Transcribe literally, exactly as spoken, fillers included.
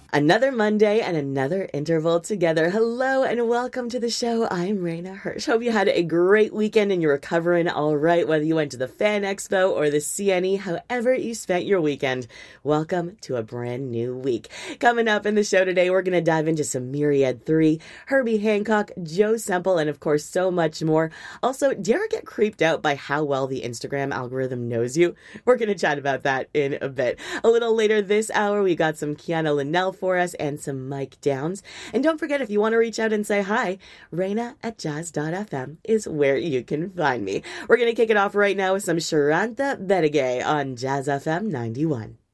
Another Monday and another interval together. Hello and welcome to the show. I'm Raina Hirsch. Hope you had a great weekend and you're recovering all right, whether you went to the Fan Expo or the C N E, however you spent your weekend. Welcome to a brand new week. Coming up in the show today, we're going to dive into some Myriad three, Herbie Hancock, Joe Semple, and of course, so much more. Also, do you ever get creeped out by how well the Instagram algorithm knows you? We're going to chat about that in a bit. A little later this hour, we got some Kiana Linnell for us and some Mike Downs. And don't forget, if you want to reach out and say hi, Raina at jazz dot f m is where you can find me. We're going to kick it off right now with some Sharanta Bedege on Jazz F M ninety-one.